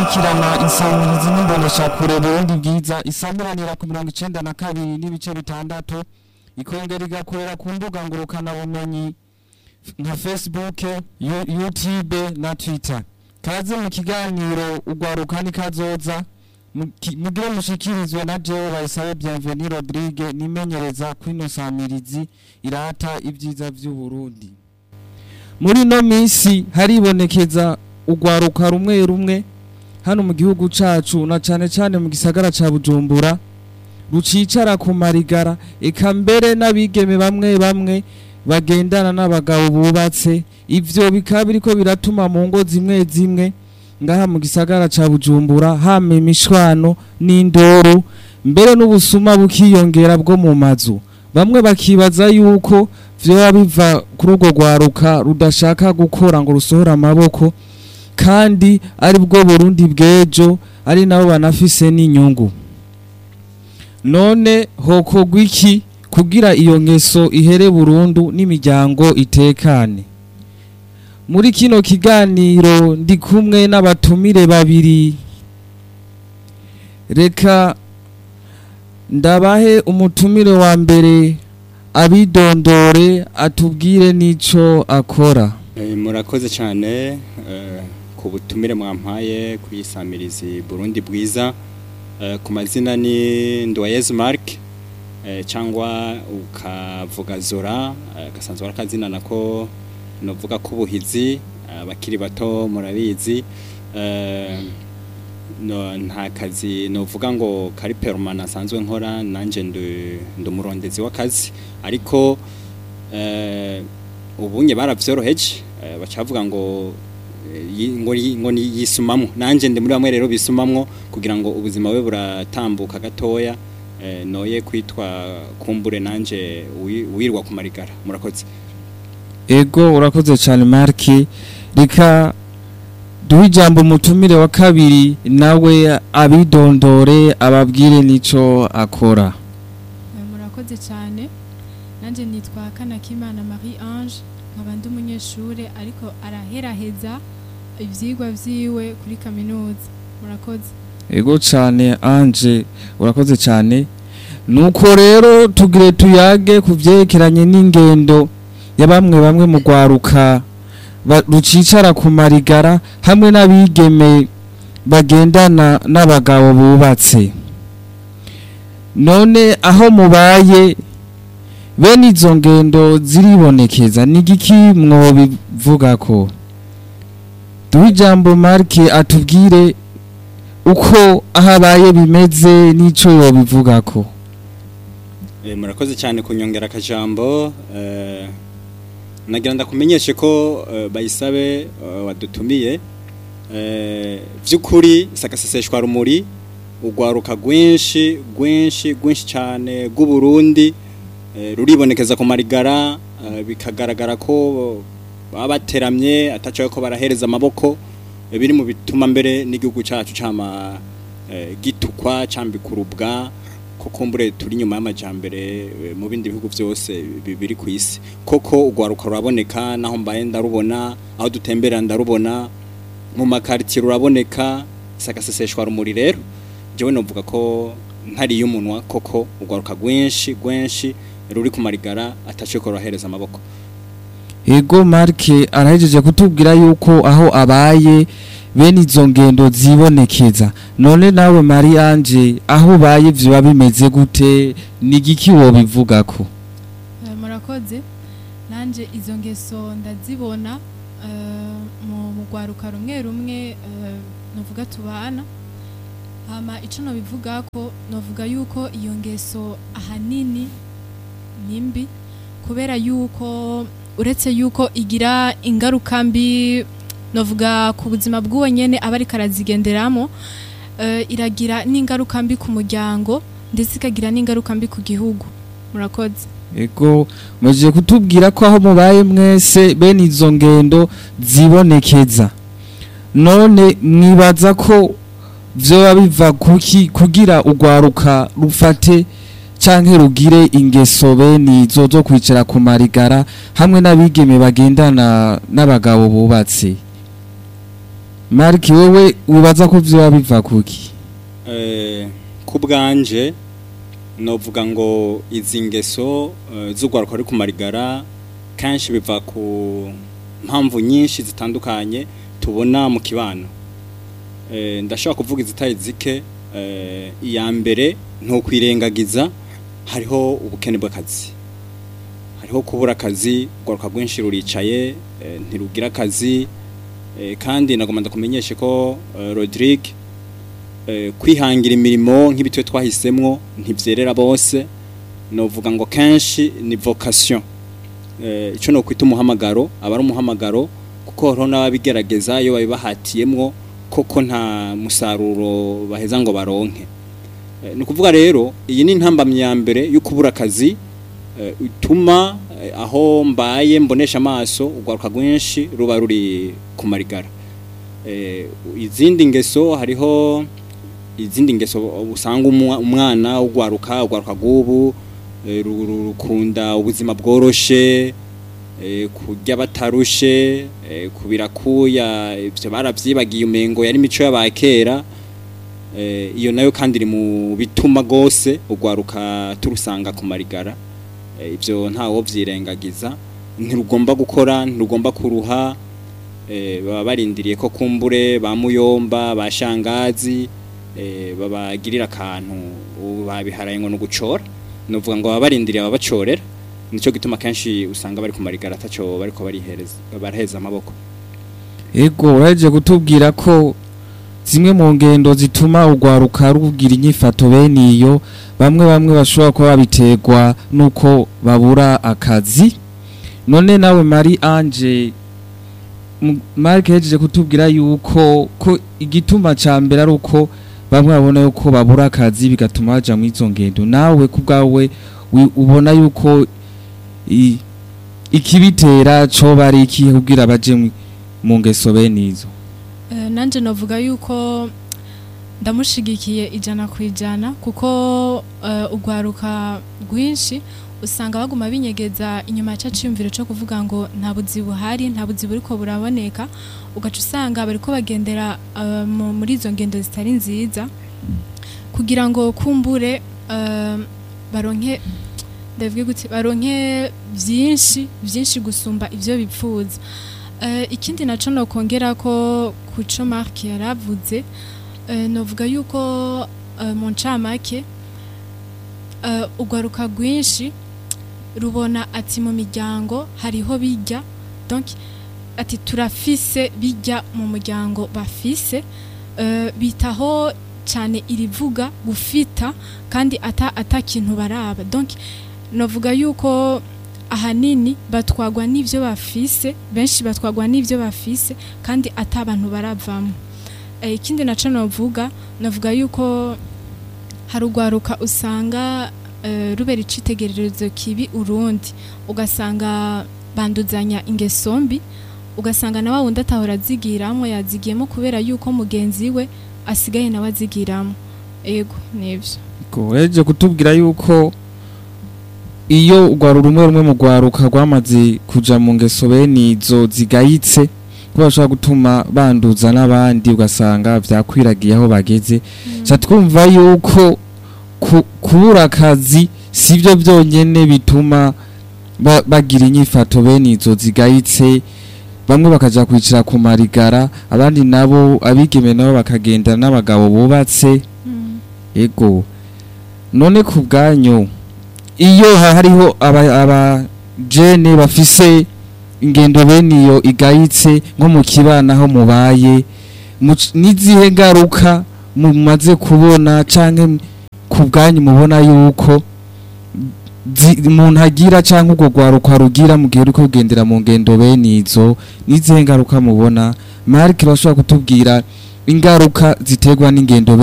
gukurikirana insamirizi n'imboneshakure Burundi bwiza isamuranira ku 92 n'ibice bitandatu ikongera igakorera ku mbuga ngurukana bumenyi nka Facebook, YouTube na Twitter. Kaze mu kiganiro ugwaruka ni kazoza mugire mushikirizwe na jewe Bayisabe Bienvenue Rodrigue nimenyereza kwino samirizi irata ibyiza by'u Burundi. Muri no misi haribonekeza ugwaruka rumwe hano mu gihugu cacu na cane mu gisagara ca Bujumbura rucicara ku marigara eka mbere n'abigeme bamwe bagendana n'abagabo bubatse ivyo bikaba biriko biratuma mu ngo zimwe ngaha mu gisagara ca Bujumbura hame imishwano n'indoro mbere n'ubusuma bukiyongera bwo mu mazu bamwe bakibaza yuko vyoba biva kuri urwo rwaruka rudashaka gukora ngo rusohora amaboko kandi ari bwo Burundi bwejo ari nabo banafise n'inyungu. None hokogwa iki kugira iyo ngeso ihere burundu n'imiryango itekane? Muri kino kiganiro ndi kumwe n'abatumire babiri. Reka ndabahe umutumire wa mbere abidondore atubwire nico akora. Murakoze cyane ku butumire mwampaye kuyisamirizi Burundi bwiza. Ku mazina ni Ndoyezu Mark cyangwa ukavuga Zora gasanzwe arakazina nako novuga ko buhizi abakiri bato murabizi no nta kazi novuga ngo kari permanent asanzwe nkora nanje ndumurondezi w'akazi ariko ubunye baravyoroheje bacavuga ngo yisumamwo nanje ndi muri bamwe rero bisumamwo kugira ngo ubuzima we buratambuka gatoya noye kwitwa kumbure nanje wirwa ku marigara. Murakoze. Ego urakoze cyane Marki. Rika duhe ijambo umutumire wa kabiri nawe abidondore ababwire nico akora. Murakoze cyane nanje nitwa Kanakimana Marie Ange nkaba ndi umunyeshure ariko araheraheza ivyigwa vyiwe kuri kaminuza. Murakoze. Ego cyane Ange urakoze cyane. Nuko rero tugire tuyage kuvyerekeranye n'ingendo ya bamwe mu gwaruka rucicara ku marigara hamwe n'abigeme bagendana n'abagabo bubatse. None aho mubaye bene izo ngendo ziribonekeza nigiki mwobivuga ko? Duhe ijambo Marke atubwire uko ahabaye bimeze nico yobivuga ko. Murakoze cyane kunyongera akajambo nagira ndakumenyeshe ko Bayisabe wadutumiye vyukuri sakaseseshwa rumuri ugwaruka gwinshi cyane gu Burundi ruribonekeza ku marigara bikagaragara ko babateramye atacaye ko barahereza amaboko biri mu bituma mbere n'igihugu cyacu cama gitukwa cambikurubwa koko mbure turi nyuma y'amajambere mu bindi bihugu byose biri ku isi koko ugwaruka ruraboneka naho mbaye ndarubona aho dutembera ndarubona mu makartier ruraboneka sakaseseshwa rumuri rero jewe novuga ko ntari y'umunwa koko ugwaruka gwinshi ruri ku marigara ataciye ko rohereza amaboko. Ego Marke arahejeje kutubwira yuko aho abaye bene izo ngendo zibonekeza. None nawe Marie Ange aho baye vyo bimeze gute nigiki wo bivuga ko? Murakoze nanje izo ngeso ndazibona mu gwaruka rumwe novuga tubana hama ico no bivuga ko novuga yuko iyo ngeso ahanini nimbi kubera yuko uretse yuko igira ingaruka mbi novuga ku buzima bw'uwo nyene abari karazigenderamo iragira n'ingaruka mbi ku muryango ndetse ikagira n'ingaruka mbi ku gihugu. Murakoze. Ego muje kutubwira ko aho mubaye mwese bene izo ngendo zibonekeza. None mwibaza ko vyoba biva kugira ugwaruka rufate canke rugire ingeso bene izo zo kwicara ku marigara hamwe n'abigeme bagendana n'abagabo bubatse? Mark wewe wibaza ko vyo biva kuki ku bwanje novuga ngo izi ngeso z'ugwaruka ari ku marigara kenshi biva ku mpamvu nyinshi zitandukanye tubona mu kibano. Ndashaka kuvuga izitaye zike. Iya mbere nto kwirengagiza hariho ubukene bw'akazi, hariho kubura akazi, ugwaruka rwinshi ruricaye ntirugira akazi. Kandi nagomba kumenyesha ko Rodrigue kwihangira imirimo nk'ibitwe twahisemwo ntivyerera bose. Novuga ngo kenshi ni vocation, ico no kwita umuhamagaro, abari umuhamagaro kuko horo n'ababigerageza iyo babibahatiyemwo koko nta musaruro baheza ngo baronke. Ni kuvuga rero iyi ni intambamye ya mbere yo kubura akazi, utuma aho mbaye mbonesha amaso ugwaruka rwinshi ruba ruri ku marigara. Izindi ngeso hariho izindi ngeso usanga umwana ugwaruka gubu rukunda ubuzima bworoshe, kurya batarushe, kubirakuya ivyo baravyibagiye umengo yari mico y'abakera. Iyo nayo kandi iri mu bituma gose ugwaruka turusanga ku marigara. Ivyo ntawo vyirengagiza, ntirugomba gukora, ntirugomba kuruha. Baba barindiriye ko kumbure bamuyomba bashangazi babagirira akantu babiharaye ngo no gucora. Novuga ngo baba barindiriye ababacorera, nico gituma kenshi usanga bari ku marigara ataco bariko baraheza amaboko. Ego uraje kutubwira ko zimwe mu ngendo zituma ugwaruka rugira inyifato bene iyo bamwe bashobora kuba babiterwa nuko babura akazi. None nawe Marie Ange Mark yaje kutubwira yuko ko igituma ca mbere ari uko bamwe babona yuko babura akazi bigatuma baja mu izo ngendo. Nawe kubgawe ubona yuko ikibitera co bari ikihe kugira baje mu ngeso bene izo? Nanje novuga yuko ndamushigikiye 100% kuko ugwaruka rwinshi usanga baguma binyegeza inyuma ya cyumviro cyo kuvuga ngo nta buzi buhari, nta buzi buriko buraboneka, ugaca usanga bariko bagendera muri izo ngendo zitari nziza kugira ngo kumbure baronke baronke byinshi gusumba ivyo bipfuza. Ikindi naco no kongera ko kuco Mark yaravuze, novuga yuko mu ncamake ugwaruka rwinshi rubona ati mu miryango hariho bijya, donc ati turafise bijya mu muryango bafise, bitaho cyane irivuga gufita kandi ata kintu baraba. Donc novuga yuko ahanini batwagwa n'ivyo bafise, benshi batwagwa n'ivyo bafise kandi atabantu baravamo. Ikindi naco novuga yuko harugwaruka usanga rubera icitegererezo kibi urundi, ugasanga banduzanya ingeso mbi, ugasanga nawe wundi atahora azigiramo yazigiyemo kubera yuko mugenzi we asigaye nawe azigiramo. Ego nivyo ko reje kutubwira yuko iyo ugwaru rumwe mu gwaruka rwamaze kuja mu ngeso bene izo zigayitse kubasha gutuma banduza n'abandi, ugasanga vyakwiragiye aho bageze. Twumva yuko kubura akazi sivyo byonyene bituma bagira inyifato bene izo zigayitse. Bamwe bakaja kwicira ku marigara, abandi nabo abigeme nabo bakagenda n'abagabo bubatse. Ego none ku bwanyu iyo hariho aba jene bafise ingendo bene iyo igayitse nko mu kibana aho mubaye, nizihe ngaruka mumaze kubona canke ku bwanyu mubona yuko umuntu agira canke ubwo gwaruka rugira mu gihe uriko kugendera mu ngendo bene izo? Nizihe ngaruka mubona? Mark bashobora kutubwira ingaruka ziterwa n'ingendo